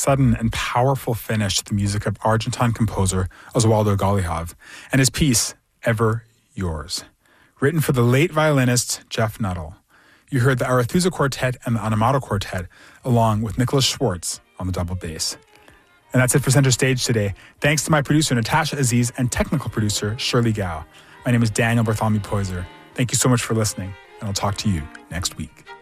sudden and powerful finish to the music of Argentine composer Oswaldo Golijov and his piece, Ever Yours, written for the late violinist Jeff Nuttall. You heard the Arethusa Quartet and the Anamato Quartet, along with Nicholas Schwartz on the double bass. And that's it for Center Stage today. Thanks to my producer, Natasha Aziz, and technical producer, Shirley Gao. My name is Daniel Bartholomew Poyser. Thank you so much for listening, and I'll talk to you next week.